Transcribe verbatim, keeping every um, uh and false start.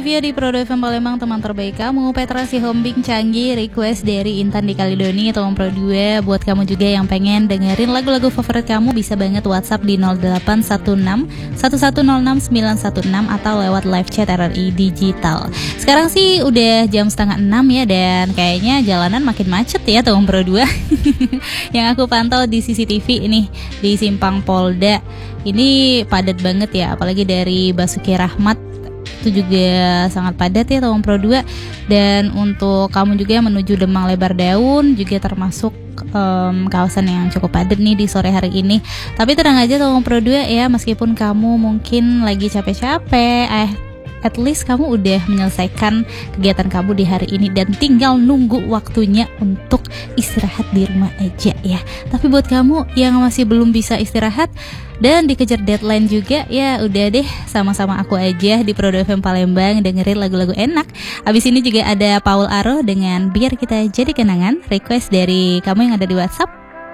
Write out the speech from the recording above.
Olivia di Prodo F M Palembang, teman terbaik kamu. Petra si Hombing canggih, request dari Intan di Kaledoni, tolong Pro dua. Buat kamu juga yang pengen dengerin lagu-lagu favorit kamu, bisa banget WhatsApp di nol delapan satu enam satu satu nol enam sembilan satu enam atau lewat live chat R R I Digital. Sekarang sih udah jam setengah enam ya, dan kayaknya jalanan makin macet ya tolong Pro dua. Yang aku pantau di C C T V ini di Simpang Polda ini padat banget ya, apalagi dari Basuki Rahmat itu juga sangat padat ya tolong Pro dua. Dan untuk kamu juga yang menuju Demang Lebar Daun juga termasuk um, kawasan yang cukup padat nih di sore hari ini. Tapi tenang aja tolong Pro dua ya, meskipun kamu mungkin lagi capek-capek, eh at least kamu udah menyelesaikan kegiatan kamu di hari ini dan tinggal nunggu waktunya untuk istirahat di rumah aja ya. Tapi buat kamu yang masih belum bisa istirahat dan dikejar deadline juga, ya udah deh, sama-sama aku aja di Prodo F M Palembang dengerin lagu-lagu enak. Abis ini juga ada Paul Aro dengan Biar Kita Jadi Kenangan, request dari kamu yang ada di WhatsApp